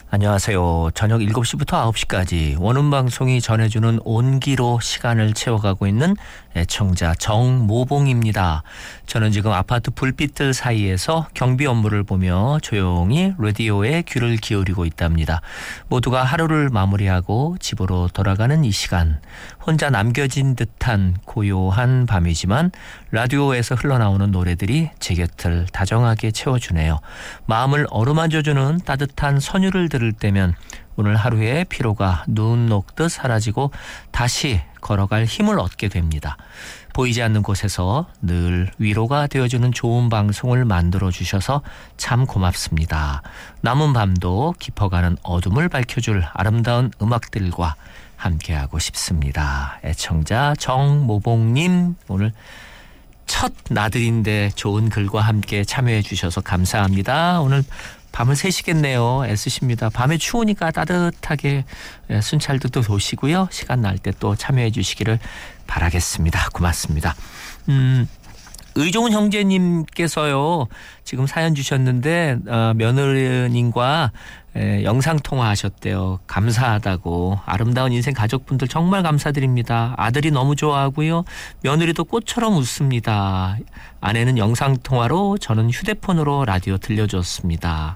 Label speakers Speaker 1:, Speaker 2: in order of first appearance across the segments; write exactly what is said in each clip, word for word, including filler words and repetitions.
Speaker 1: 안녕하세요. 저녁 일곱 시부터 아홉 시까지 원음방송이 전해주는 온기로 시간을 채워가고 있는 애청자 정모봉입니다. 저는 지금 아파트 불빛들 사이에서 경비 업무를 보며 조용히 라디오에 귀를 기울이고 있답니다. 모두가 하루를 마무리하고 집으로 돌아가는 이 시간, 혼자 남겨진 듯한 고요한 밤이지만 라디오에서 흘러나오는 노래들이 제 곁을 다정하게 채워주네요. 마음을 어루만져주는 따뜻한 선율을 들을 때면 오늘 하루의 피로가 눈 녹듯 사라지고 다시 걸어갈 힘을 얻게 됩니다. 보이지 않는 곳에서 늘 위로가 되어주는 좋은 방송을 만들어주셔서 참 고맙습니다. 남은 밤도 깊어가는 어둠을 밝혀줄 아름다운 음악들과 함께하고 싶습니다. 애청자 정모봉님, 오늘 첫 나들인데 좋은 글과 함께 참여해 주셔서 감사합니다. 오늘 밤을 새시겠네요. 애쓰십니다. 밤에 추우니까 따뜻하게 순찰도 도시고요. 시간 날 때 또 참여해 주시기를 바라겠습니다. 고맙습니다. 음, 의종훈 형제님께서요, 지금 사연 주셨는데 어, 며느리님과 에, 영상통화 하셨대요. 감사하다고. 아름다운 인생 가족분들 정말 감사드립니다. 아들이 너무 좋아하고요. 며느리도 꽃처럼 웃습니다. 아내는 영상통화로, 저는 휴대폰으로 라디오 들려줬습니다.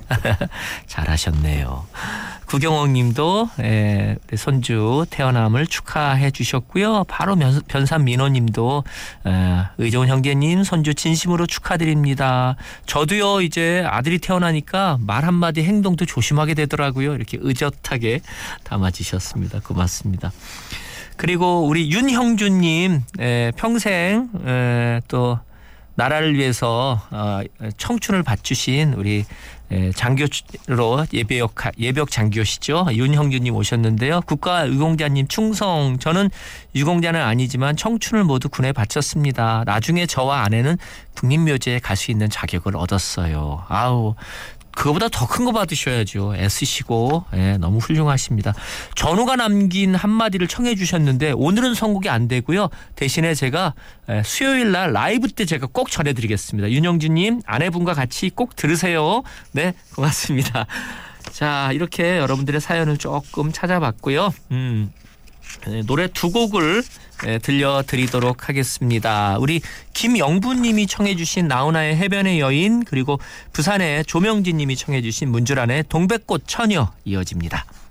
Speaker 1: 잘하셨네요. 구경옥 님도 에, 손주 태어남을 축하해 주셨고요. 바로 변산 민호 님도 에, 의종훈 형제님 손주 진심으로 축하드립니다. 저도요, 이제 아들이 태어나니까 말 한마디 행동도 조심하게 되더라고요. 이렇게 의젓하게 담아주셨습니다. 고맙습니다. 그리고 우리 윤형준님, 에, 평생 에, 또 나라를 위해서 어, 청춘을 바치신 우리 장교로 예배역, 예벽 장교시죠. 윤형준님 오셨는데요. 국가유공자님 충성. 저는 유공자는 아니지만 청춘을 모두 군에 바쳤습니다. 나중에 저와 아내는 국립묘지에 갈 수 있는 자격을 얻었어요. 아우, 그거보다 더 큰 거 받으셔야죠. 애쓰시고. 예, 너무 훌륭하십니다. 전우가 남긴 한마디를 청해 주셨는데 오늘은 선곡이 안 되고요. 대신에 제가 수요일 날 라이브 때 제가 꼭 전해드리겠습니다. 윤영준님, 아내분과 같이 꼭 들으세요. 네, 고맙습니다. 자, 이렇게 여러분들의 사연을 조금 찾아봤고요. 음, 노래 두 곡을 들려드리도록 하겠습니다. 우리 김영부님이 청해 주신 나훈아의 해변의 여인, 그리고 부산의 조명진님이 청해 주신 문주란의 동백꽃 처녀 이어집니다.